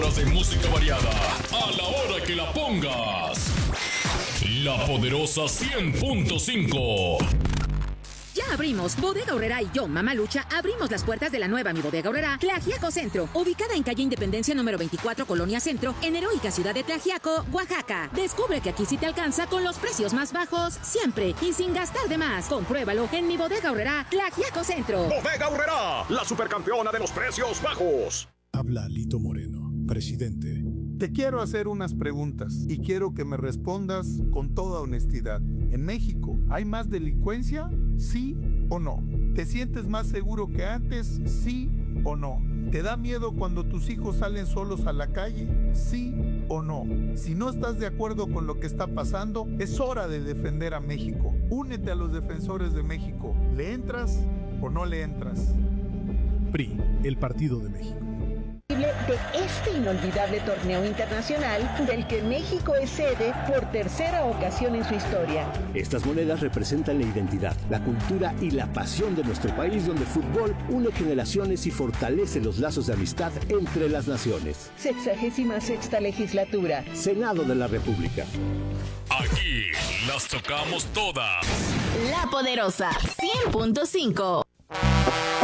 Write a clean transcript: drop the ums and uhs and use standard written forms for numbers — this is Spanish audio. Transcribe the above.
horas de música variada, a la hora que la pongas. La Poderosa 100.5. Ya abrimos. Bodega Aurrerá y yo, Mamá Lucha, abrimos las puertas de la nueva Mi Bodega Aurrerá, Tlaxiaco Centro, ubicada en calle Independencia número 24, Colonia Centro, en heroica ciudad de Tlaxiaco, Oaxaca. Descubre que aquí sí te alcanza con los precios más bajos, siempre y sin gastar de más. Compruébalo en Mi Bodega Aurrerá, Tlaxiaco Centro. Bodega Aurrerá, la supercampeona de los precios bajos. Habla Lito Moreno, presidente. Te quiero hacer unas preguntas y quiero que me respondas con toda honestidad. ¿En México hay más delincuencia? ¿Sí o no? ¿Te sientes más seguro que antes? ¿Sí o no? ¿Te da miedo cuando tus hijos salen solos a la calle? ¿Sí o no? Si no estás de acuerdo con lo que está pasando, es hora de defender a México. Únete a los defensores de México. ¿Le entras o no le entras? PRI, el Partido de México. De este inolvidable torneo internacional del que México es sede por tercera ocasión en su historia. Estas monedas representan la identidad, la cultura y la pasión de nuestro país, donde el fútbol une generaciones y fortalece los lazos de amistad entre las naciones. 66ª legislatura. Senado de la República. Aquí las tocamos todas. La Poderosa 100.5.